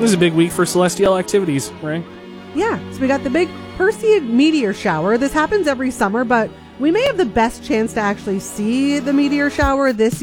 This is a big week for celestial activities, right? Yeah, so we got the big Perseid meteor shower. This happens every summer, but we may have the best chance to actually see the meteor shower this